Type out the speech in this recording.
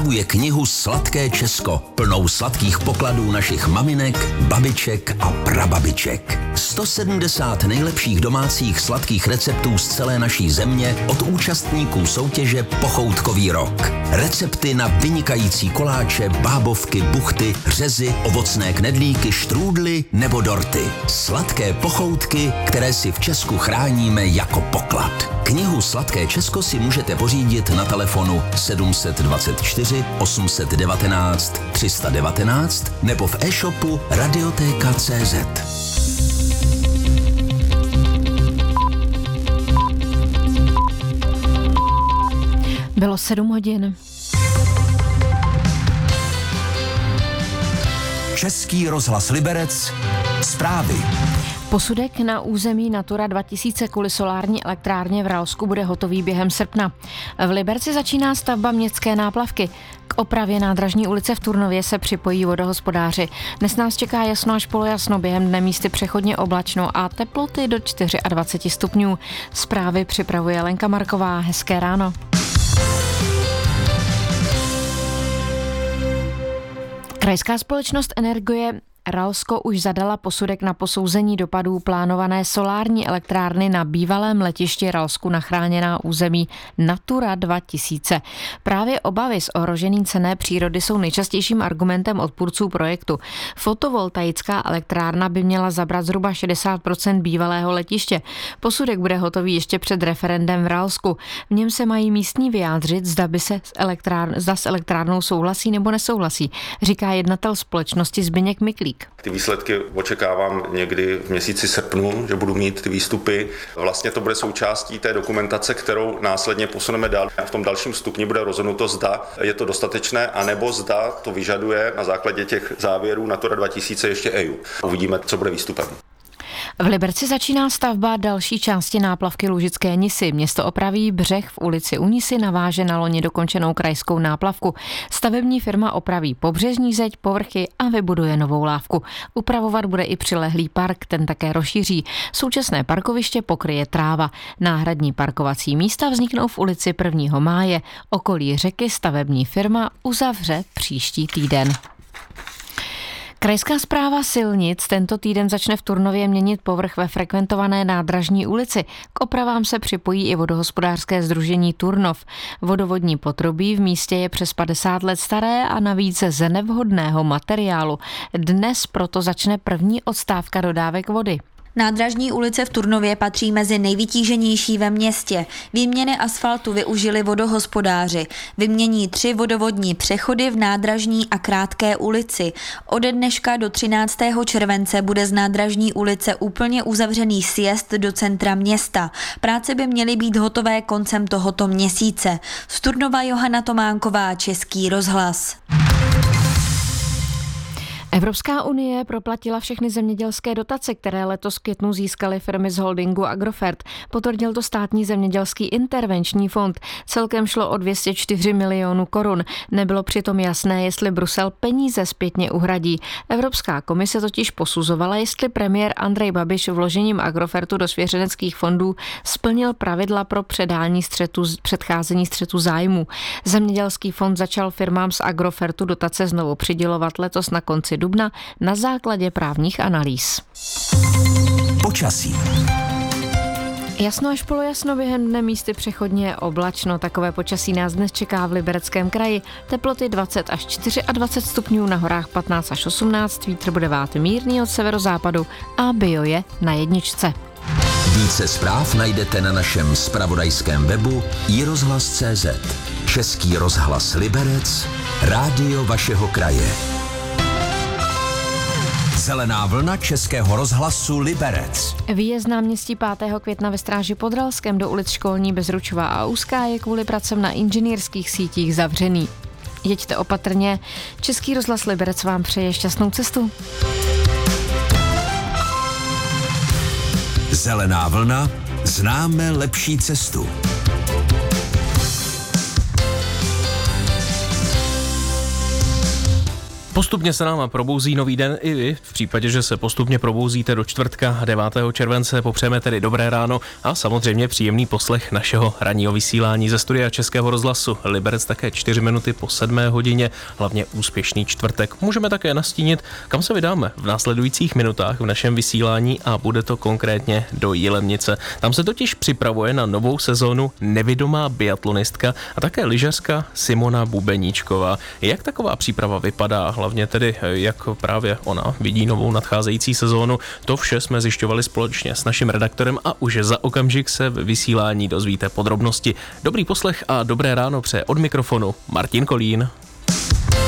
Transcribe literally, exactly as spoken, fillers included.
připravuje knihu Sladké Česko, plnou sladkých pokladů našich maminek, babiček a prababiček. sto sedmdesát nejlepších domácích sladkých receptů z celé naší země od účastníků soutěže Pochoutkový rok. Recepty na vynikající koláče, bábovky, buchty, řezy, ovocné knedlíky, štrůdly nebo dorty. Sladké pochoutky, které si v Česku chráníme jako poklad. Knihu Sladké Česko si můžete pořídit na telefonu sedm set dvacet čtyři osm set devatenáct tři sta devatenáct nebo v e-shopu radioteka tečka cé zet. Bylo sedm hodin. Český rozhlas Liberec. Zprávy. Posudek na území Natura dva tisíce kvůli solární elektrárně v Ralsku bude hotový během srpna. V Liberci začíná stavba městské náplavky. K opravě nádražní ulice v Turnově se připojí vodohospodáři. Dnes nás čeká jasno až polojasno, během dne místy přechodně oblačno a teploty do dvacet čtyři stupňů. Zprávy připravuje Lenka Marková. Hezké ráno. Krajská společnost Energie Ralsko už zadala posudek na posouzení dopadů plánované solární elektrárny na bývalém letišti Ralsku na chráněná území Natura dva tisíce. Právě obavy z ohrožení cenné přírody jsou nejčastějším argumentem odpůrců projektu. Fotovoltaická elektrárna by měla zabrat zhruba šedesát procent bývalého letiště. Posudek bude hotový ještě před referendem v Ralsku. V něm se mají místní vyjádřit, zda by se s, elektrár, zda s elektrárnou souhlasí nebo nesouhlasí, říká jednatel společnosti Zbyněk Miklík. Ty výsledky očekávám někdy v měsíci srpnu, že budu mít ty výstupy. Vlastně to bude součástí té dokumentace, kterou následně posuneme dál. V tom dalším stupni bude rozhodnuto, zda je to dostatečné, anebo zda to vyžaduje na základě těch závěrů Natura dva tisíce ještě E U. Uvidíme, co bude výstupem. V Liberci začíná stavba další části náplavky Lužické Nisy. Město opraví břeh v ulici u Nisy, naváže na loni dokončenou krajskou náplavku. Stavební firma opraví pobřežní zeď, povrchy a vybuduje novou lávku. Upravovat bude i přilehlý park, ten také rozšíří. Současné parkoviště pokryje tráva. Náhradní parkovací místa vzniknou v ulici prvního máje. Okolí řeky stavební firma uzavře příští týden. Krajská správa silnic tento týden začne v Turnově měnit povrch ve frekventované nádražní ulici. K opravám se připojí i vodohospodářské sdružení Turnov. Vodovodní potrubí v místě je přes padesát let staré a navíc z nevhodného materiálu. Dnes proto začne první odstávka dodávek vody. Nádražní ulice v Turnově patří mezi nejvytíženější ve městě. Výměny asfaltu využili vodohospodáři. Vymění tři vodovodní přechody v nádražní a krátké ulici. Ode dneška do třináctého července bude z nádražní ulice úplně uzavřený sjezd do centra města. Práce by měly být hotové koncem tohoto měsíce. Z Turnova Johana Tománková, Český rozhlas. Evropská unie proplatila všechny zemědělské dotace, které letos v květnu získaly firmy z holdingu Agrofert. Potvrdil to státní zemědělský intervenční fond. Celkem šlo o dvě stě čtyři milionů korun. Nebylo přitom jasné, jestli Brusel peníze zpětně uhradí. Evropská komise totiž posuzovala, jestli premiér Andrej Babiš vložením Agrofertu do svěřeneckých fondů splnil pravidla pro předání střetu, předcházení střetu zájmu. Zemědělský fond začal firmám z Agrofertu dotace znovu přidělovat letos na konci dubna na základě právních analýz. Počasí. Jasno až polojasno, během dne místy přechodně oblačno. Takové počasí nás dnes čeká v Libereckém kraji. Teploty dvacet až dvacet čtyři stupňů, na horách patnáct až osmnáct, vítr bude vát mírný od severozápadu a bio je na jedničce. Více zpráv najdete na našem zpravodajském webu i rozhlas tečka cé zet. Český rozhlas Liberec, rádio vašeho kraje. Zelená vlna Českého rozhlasu Liberec. Výjezd náměstí pátého května ve Stráži pod Ralskem do ulic Školní, Bezručová a Úzká je kvůli pracem na inženýrských sítích zavřený. Jeďte opatrně. Český rozhlas Liberec vám přeje šťastnou cestu. Zelená vlna, známe lepší cestu. Postupně se nám probouzí nový den i vy. V případě, že se postupně probouzíte do čtvrtka devátého července, popřejeme tedy dobré ráno a samozřejmě příjemný poslech našeho ranního vysílání ze studia Českého rozhlasu. Liberec také čtyři minuty po sedmé hodině, hlavně úspěšný čtvrtek. Můžeme také nastínit, kam se vydáme v následujících minutách v našem vysílání a bude to konkrétně do Jilemnice. Tam se totiž připravuje na novou sezónu nevidomá biatlonistka a také lyžařka Simona Bubeníčková. Jak taková příprava vypadá? Hlavně tedy, jak právě ona vidí novou nadcházející sezónu. To vše jsme zjišťovali společně s naším redaktorem a už za okamžik se v vysílání dozvíte podrobnosti. Dobrý poslech a dobré ráno přeje od mikrofonu Martin Kolín.